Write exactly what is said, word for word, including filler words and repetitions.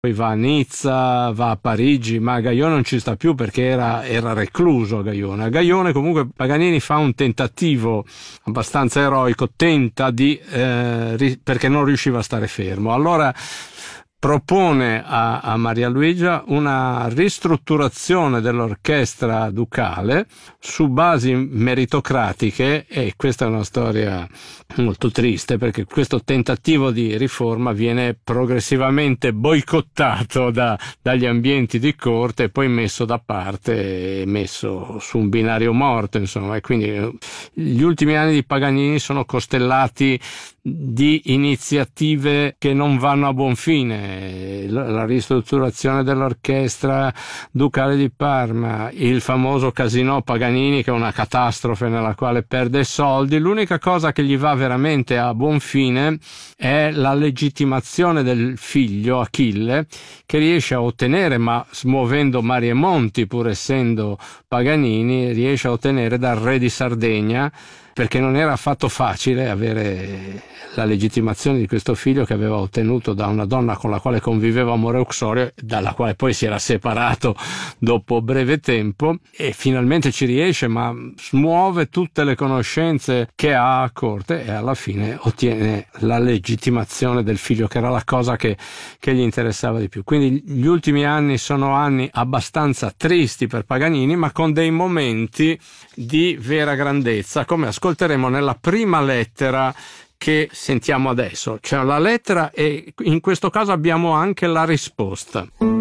poi va a Nizza, va a Parigi, ma a Gaione non ci sta più perché era, era recluso a Gaione. A Gaione comunque Paganini fa un tentativo abbastanza eroico, tenta di, eh, ri- perché non riusciva a stare fermo. Allora propone a, a Maria Luigia una ristrutturazione dell'orchestra ducale su basi meritocratiche, e questa è una storia molto triste perché questo tentativo di riforma viene progressivamente boicottato da, dagli ambienti di corte e poi messo da parte e messo su un binario morto, insomma. E quindi gli ultimi anni di Paganini sono costellati di iniziative che non vanno a buon fine: la ristrutturazione dell'orchestra ducale di Parma, il famoso Casinò Paganini che è una catastrofe nella quale perde soldi. L'unica cosa che gli va veramente a buon fine è la legittimazione del figlio Achille, che riesce a ottenere, ma smuovendo mari e monti pur essendo Paganini, riesce a ottenere dal re di Sardegna, perché non era affatto facile avere la legittimazione di questo figlio che aveva ottenuto da una donna con la quale conviveva amore uxorio, dalla quale poi si era separato dopo breve tempo, e finalmente ci riesce, ma smuove tutte le conoscenze che ha a corte e alla fine ottiene la legittimazione del figlio, che era la cosa che, che gli interessava di più. Quindi gli ultimi anni sono anni abbastanza tristi per Paganini, ma con dei momenti di vera grandezza, come ascolteremo nella prima lettera che sentiamo adesso. C'è la lettera e in questo caso abbiamo anche la risposta.